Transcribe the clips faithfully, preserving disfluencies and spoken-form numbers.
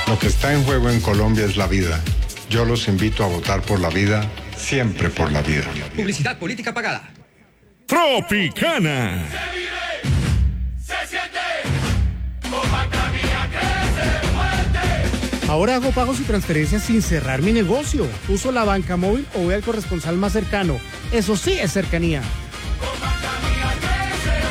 Lo que está en juego en Colombia es la vida. Yo los invito a votar por la vida, siempre por la vida. Publicidad política pagada. Tropicana. Se vive, se siente, Copaca Mía crece fuerte. Ahora hago pagos y transferencias sin cerrar mi negocio. Uso la banca móvil o voy al corresponsal más cercano. Eso sí es cercanía. Copaca Mía crece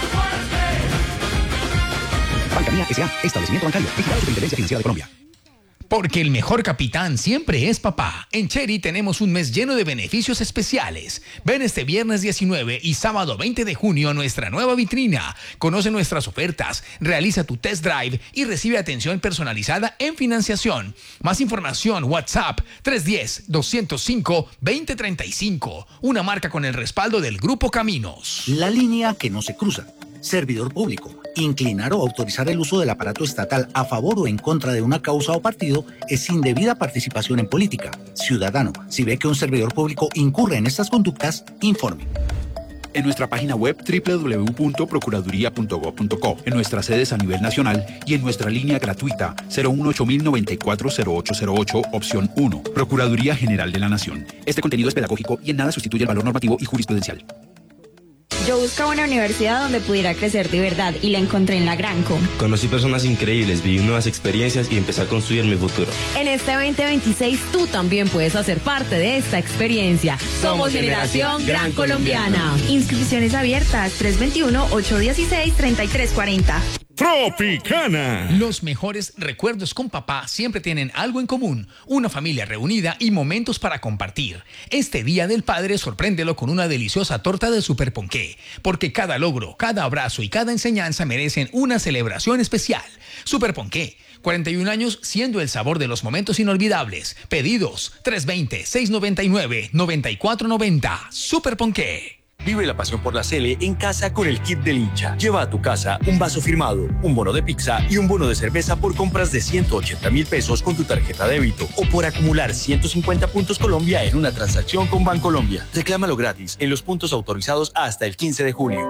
fuerte. Banca Mía S A, establecimiento bancario, vigilado Superintendencia Financiera de Colombia. Porque el mejor capitán siempre es papá. En Chery tenemos un mes lleno de beneficios especiales. Ven este viernes diecinueve y sábado veinte de junio a nuestra nueva vitrina. Conoce nuestras ofertas, realiza tu test drive y recibe atención personalizada en financiación. Más información, WhatsApp tres uno cero, dos cero cinco, dos cero tres cinco. Una marca con el respaldo del Grupo Caminos. La línea que no se cruza. Servidor público. Inclinar o autorizar el uso del aparato estatal a favor o en contra de una causa o partido es indebida participación en política. Ciudadano, si ve que un servidor público incurre en estas conductas, informe. En nuestra página web doble u doble u doble u punto procuraduría punto gob punto co, en nuestras sedes a nivel nacional y en nuestra línea gratuita cero uno ocho cero nueve cuatro cero ocho cero ocho, opción uno. Procuraduría General de la Nación. Este contenido es pedagógico y en nada sustituye el valor normativo y jurisprudencial. Yo buscaba una universidad donde pudiera crecer de verdad y la encontré en la Granco. Conocí personas increíbles, viví nuevas experiencias y empecé a construir mi futuro. En este veinte veintiséis tú también puedes hacer parte de esta experiencia. Somos Generación Gran Colombiana. Inscripciones abiertas tres dos uno, ocho uno seis, tres tres cuatro cero. Tropicana. Los mejores recuerdos con papá siempre tienen algo en común, una familia reunida y momentos para compartir. Este Día del Padre sorpréndelo con una deliciosa torta de Super Ponqué, porque cada logro, cada abrazo y cada enseñanza merecen una celebración especial. Super Ponqué, cuarenta y un años siendo el sabor de los momentos inolvidables. Pedidos tres dos cero, seis nueve nueve, nueve cuatro nueve cero. Super Ponqué. Vive la pasión por la Sele en casa con el kit del hincha. Lleva a tu casa un vaso firmado, un bono de pizza y un bono de cerveza por compras de ciento ochenta mil pesos con tu tarjeta débito o por acumular ciento cincuenta puntos Colombia en una transacción con Bancolombia. Reclámalo gratis en los puntos autorizados hasta el quince de julio.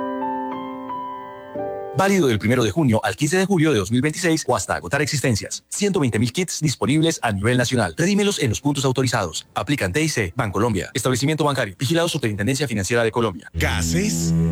Válido del primero de junio al quince de julio de dos mil veintiséis o hasta agotar existencias. ciento veinte mil kits disponibles a nivel nacional. Redímelos en los puntos autorizados. Aplican T I C, Bancolombia. Establecimiento bancario. Vigilado Superintendencia Financiera de Colombia. Gases.